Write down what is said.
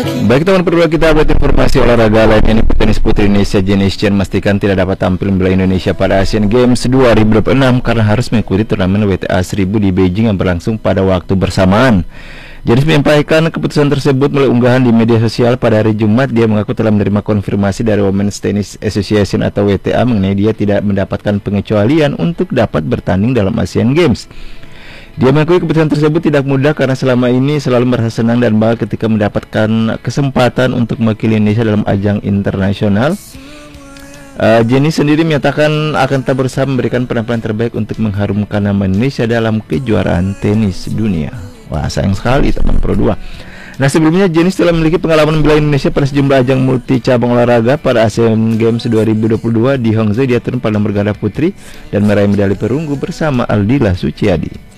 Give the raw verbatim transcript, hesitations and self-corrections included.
Baik teman perlu kita update informasi olahraga lainnya. Ini petenis putri Indonesia Jenny Chen memastikan tidak dapat tampil membela Indonesia pada Asian Games dua ribu dua puluh enam karena harus mengikuti turnamen W T A seribu di Beijing yang berlangsung pada waktu bersamaan. Jenny menyampaikan keputusan tersebut melalui unggahan di media sosial pada hari Jumat. Dia mengaku telah menerima konfirmasi dari Women's Tennis Association atau W T A mengenai dia tidak mendapatkan pengecualian untuk dapat bertanding dalam Asian Games. Dia mengakui keputusan tersebut tidak mudah karena selama ini selalu merasa senang dan bangga ketika mendapatkan kesempatan untuk mewakili Indonesia dalam ajang internasional. Uh, Jenny sendiri menyatakan akan tetap berusaha memberikan penampilan terbaik untuk mengharumkan nama Indonesia dalam kejuaraan tenis dunia. Wah, sayang sekali teman Pro dua. Nah, sebelumnya Jenny telah memiliki pengalaman membela Indonesia pada sejumlah ajang multi cabang olahraga. Pada Asian Games dua ribu dua puluh dua di Hangzhou dia turun pada nomor ganda putri dan meraih medali perunggu bersama Aldila Suciadi.